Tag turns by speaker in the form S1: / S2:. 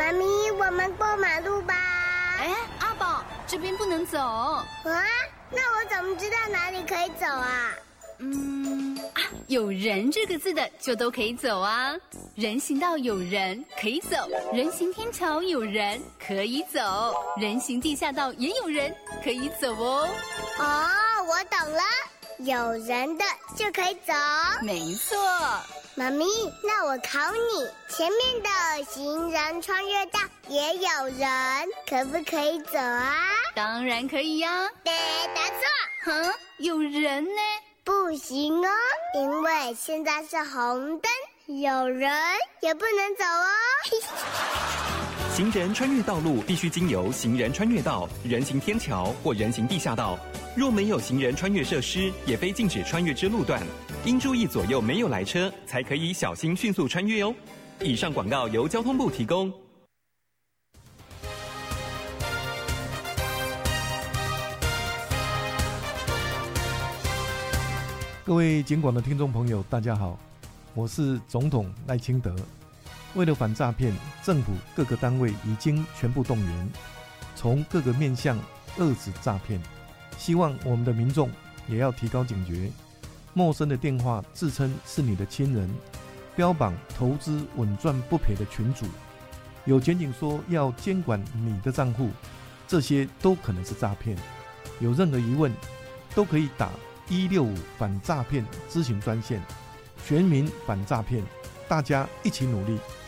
S1: 妈咪，我们过马路吧。
S2: 哎，阿宝，这边不能走。
S1: 啊？那我怎么知道哪里可以走啊？
S2: 有人这个字的就都可以走啊。人行道有人可以走，人行天桥有人可以走，人行地下道也有人可以走哦。
S1: 哦，我懂了，有人的就可以走。
S2: 没错。
S1: 妈咪，那我考你，前面的行人穿越道也有人，可不可以走啊？
S2: 当然可以呀。
S1: 答错。
S2: 有人呢？
S1: 不行哦，因为现在是红灯，有人也不能走哦。
S3: 行人穿越道路必须经由行人穿越道、人行天桥或人行地下道。若没有行人穿越设施，也非禁止穿越之路段，应注意左右没有来车，才可以小心迅速穿越哦。以上广告由交通部提供。
S4: 各位警广的听众朋友，大家好，我是总统赖清德。为了反诈骗，政府各个单位已经全部动员，从各个面向遏止诈骗。希望我们的民众也要提高警觉，陌生的电话自称是你的亲人，标榜投资稳赚不赔的群组，有检警说要监管你的账户，这些都可能是诈骗。有任何疑问，都可以打165反诈骗咨询专线，全民反诈骗，大家一起努力。